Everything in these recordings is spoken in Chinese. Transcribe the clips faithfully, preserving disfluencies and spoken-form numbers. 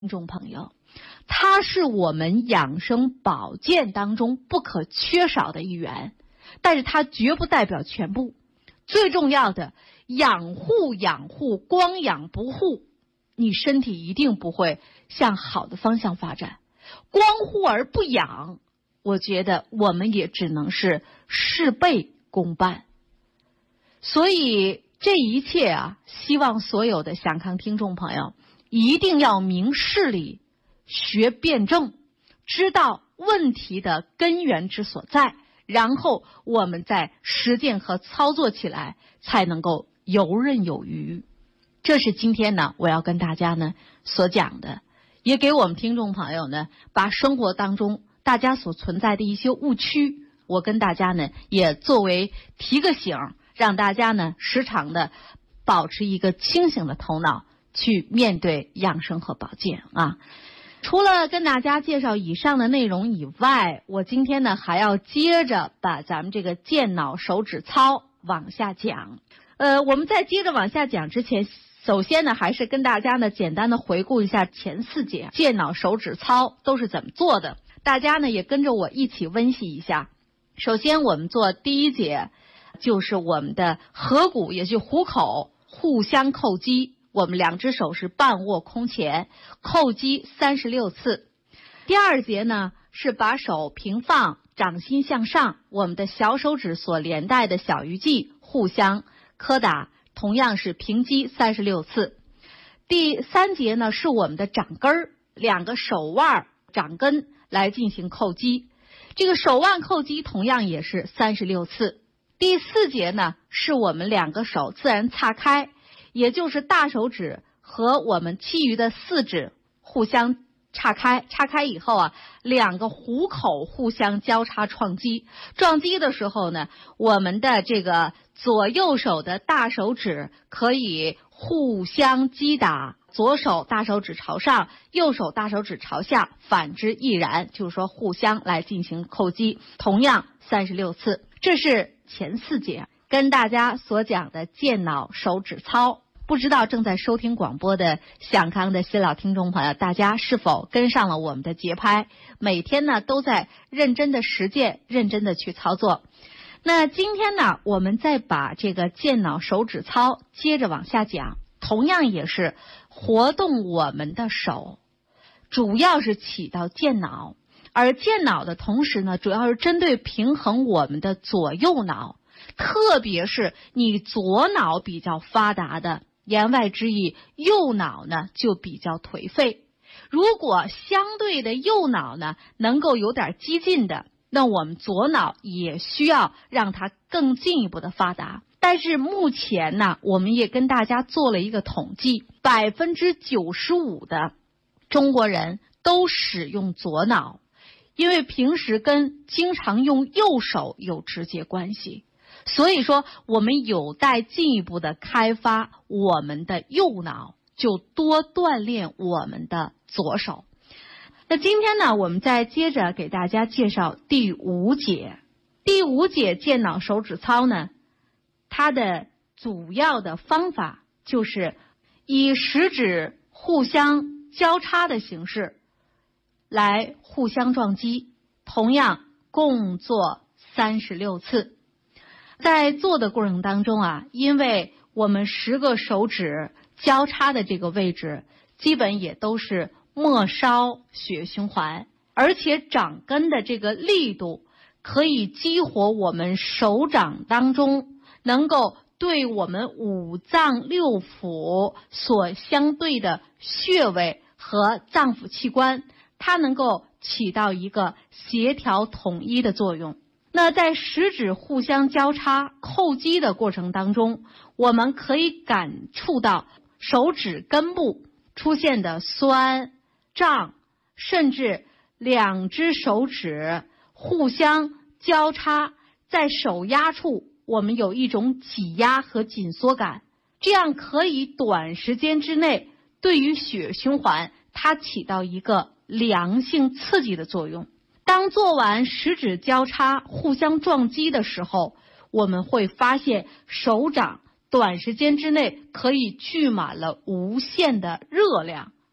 听众朋友，它是我们养生保健当中不可缺少的一员，但是它绝不代表全部。最重要的，养护养护，光养不护，你身体一定不会向好的方向发展。光护而不养，我觉得我们也只能是事倍功半。所以这一切啊，希望所有的祥康听众朋友一定要明事理，学辩证，知道问题的根源之所在，然后我们再实践和操作起来，才能够游刃有余。这是今天呢我要跟大家呢所讲的，也给我们听众朋友呢把生活当中大家所存在的一些误区，我跟大家呢也作为提个醒，让大家呢时常的保持一个清醒的头脑去面对养生和保健啊。除了跟大家介绍以上的内容以外，我今天呢还要接着把咱们这个健脑手指操往下讲。呃，我们在接着往下讲之前，首先呢还是跟大家呢简单的回顾一下前四节健脑手指操都是怎么做的，大家呢也跟着我一起温习一下。首先我们做第一节，就是我们的合谷，也就是虎口互相叩击，我们两只手是半握空前，叩击三十六次。第二节呢是把手平放，掌心向上，我们的小手指所连带的小鱼际互相磕打，同样是平击三十六次。第三节呢是我们的掌根儿，两个手腕掌根来进行叩击，这个手腕叩击同样也是三十六次。第四节呢是我们两个手自然擦开，也就是大手指和我们其余的四指互相岔开，岔开以后啊，两个虎口互相交叉撞击。撞击的时候呢，我们的这个左右手的大手指可以互相击打，左手大手指朝上，右手大手指朝下，反之亦然，就是说互相来进行叩击，同样三十六次。这是前四节跟大家所讲的健脑手指操。不知道正在收听广播的祥康的新老听众朋友，大家是否跟上了我们的节拍，每天呢都在认真的实践，认真的去操作。那今天呢我们再把这个健脑手指操接着往下讲，同样也是活动我们的手，主要是起到健脑，而健脑的同时呢，主要是针对平衡我们的左右脑，特别是你左脑比较发达的，言外之意，右脑呢就比较颓废。如果相对的右脑呢能够有点激进的，那我们左脑也需要让它更进一步的发达。但是目前呢，我们也跟大家做了一个统计，百分之九十五的中国人都使用左脑，因为平时跟经常用右手有直接关系。所以说我们有待进一步的开发我们的右脑，就多锻炼我们的左手。那今天呢，我们再接着给大家介绍第五节。第五节健脑手指操呢，它的主要的方法就是以食指互相交叉的形式来互相撞击，同样共做三十六次。在做的过程当中啊，因为我们十个手指交叉的这个位置基本也都是末梢血液循环，而且掌根的这个力度可以激活我们手掌当中能够对我们五脏六腑所相对的穴位和脏腑器官，它能够起到一个协调统一的作用。那在食指互相交叉叩击的过程当中，我们可以感触到手指根部出现的酸、胀，甚至两只手指互相交叉，在手压处我们有一种挤压和紧缩感，这样可以短时间之内对于血循环它起到一个良性刺激的作用。当做完食指交叉互相撞击的时候，我们会发现手掌短时间之内可以聚满了无限的热量，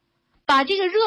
把这个热